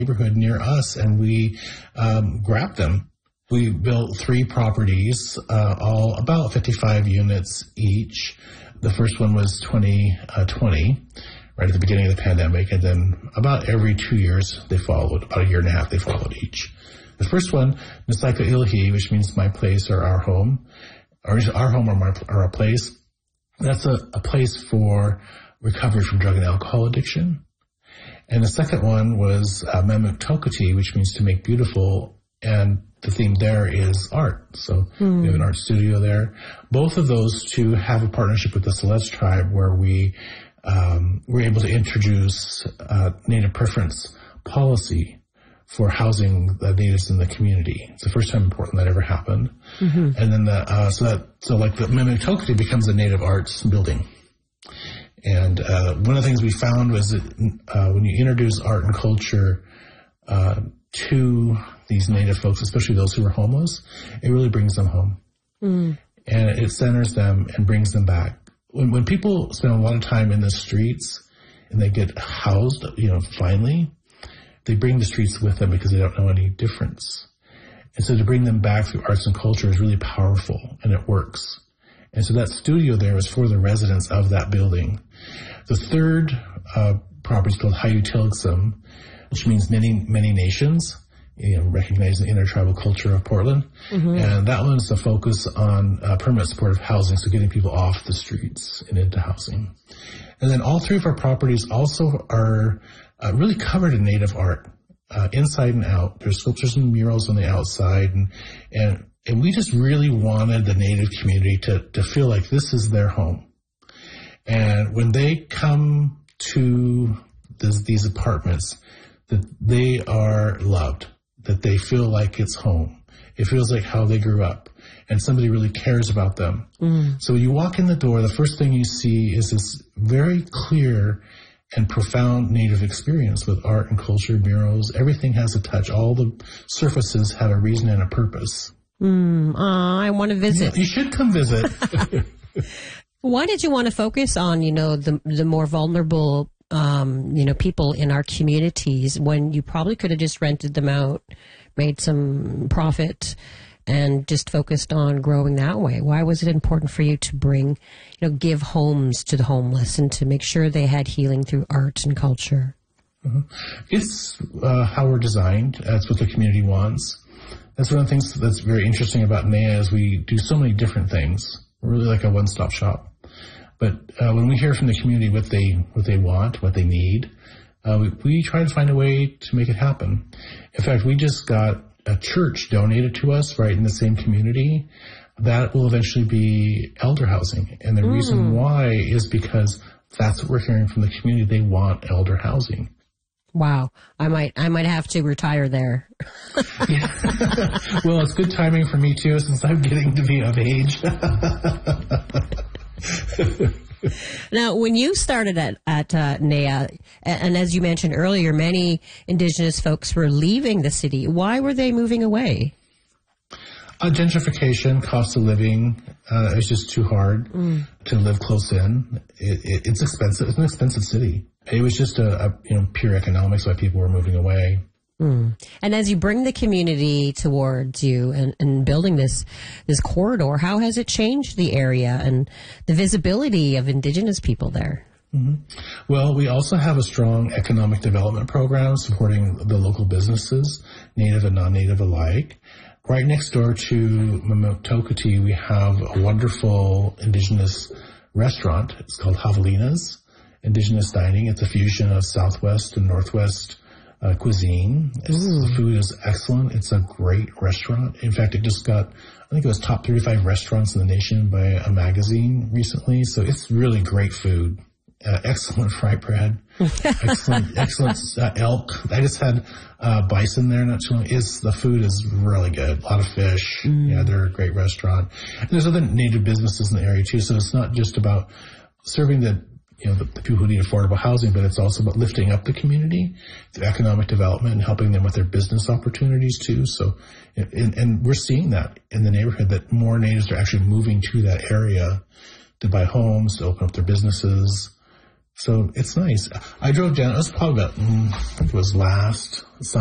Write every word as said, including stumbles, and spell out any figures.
neighborhood near us, and we um, grabbed them. We built three properties, uh, all about fifty-five units each. The first one was twenty twenty, right at the beginning of the pandemic, and then about every two years they followed, about a year and a half they followed each. The first one, Nasaika Ilhi, which means my place or our home, or our home or, my, or our place, that's a, a place for recovery from drug and alcohol addiction. And the second one was uh, Memuk Tokati, which means to make beautiful, and the theme there is art. So mm. we have an art studio there. Both of those two have a partnership with the Celeste tribe where we um, were able to introduce uh, Native preference policy for housing the natives in the community. It's the first time in Portland that ever happened. Mm-hmm. And then the, uh, so that, so like the Memuk Tokati becomes a native arts building. And, uh, one of the things we found was that, uh, when you introduce art and culture, uh, to these native folks, especially those who are homeless, it really brings them home. Mm. And it centers them and brings them back. When, when people spend a lot of time in the streets and they get housed, you know, finally, they bring the streets with them because they don't know any difference. And so to bring them back through arts and culture is really powerful, and it works. And so that studio there is for the residents of that building. The third uh, property is called Hayu Tilgsum, which means many, many nations, you know, recognizing the intertribal culture of Portland. Mm-hmm. And that one's the focus on uh, permanent supportive housing, so getting people off the streets and into housing. And then all three of our properties also are Uh, really covered in native art, uh, inside and out. There's sculptures and murals on the outside, and and and we just really wanted the native community to to feel like this is their home. And when they come to this, these apartments, that they are loved, that they feel like it's home. It feels like how they grew up, and somebody really cares about them. Mm. So when you walk in the door, the first thing you see is this very clear and profound native experience with art and culture, murals. Everything has a touch. All the surfaces have a reason and a purpose. Mm, uh, I want to visit. You should come visit. Why did you want to focus on, you know, the the more vulnerable, um, you know, people in our communities when you probably could have just rented them out, made some profit, and just focused on growing that way? Why was it important for you to bring, you know, give homes to the homeless and to make sure they had healing through art and culture? Mm-hmm. It's uh, how we're designed. That's what the community wants. That's one of the things that's very interesting about N A A is we do so many different things. We're really like a one-stop shop. But uh, when we hear from the community what they what they want, what they need, uh, we, we try to find a way to make it happen. In fact, we just got a church donated to us right in the same community that will eventually be elder housing. And the mm. reason why is because that's what we're hearing from the community. They want elder housing. Wow. I might, I might have to retire there. Yeah. Well, it's good timing for me too, since I'm getting to be of age. Now, when you started at, at uh, N A A, and as you mentioned earlier, many Indigenous folks were leaving the city. Why were they moving away? Uh, gentrification, cost of living, uh, it's just too hard mm. to live close in. It, it, it's expensive. It's an expensive city. It was just a, a you know pure economics why people were moving away. Mm. And as you bring the community towards you and, and building this this corridor, how has it changed the area and the visibility of Indigenous people there? Mm-hmm. Well, we also have a strong economic development program supporting the local businesses, native and non-native alike. Right next door to Memuk Tokati, we have a wonderful Indigenous restaurant. It's called Javelina's Indigenous Dining. It's a fusion of Southwest and Northwest Uh, cuisine. The food is excellent. It's a great restaurant. In fact, it just got, I think it was top thirty-five restaurants in the nation by a magazine recently. So it's really great food. Uh, excellent fried bread. excellent, excellent uh, elk. I just had uh, bison there not too long. It's, the food is really good. A lot of fish. Mm. Yeah, they're a great restaurant. And there's other native businesses in the area too. So it's not just about serving the you know, the, the people who need affordable housing, but it's also about lifting up the community through economic development and helping them with their business opportunities too. So, and, and we're seeing that in the neighborhood that more natives are actually moving to that area to buy homes, to open up their businesses, So it's nice. I drove down, it was probably about, mm, I think it was last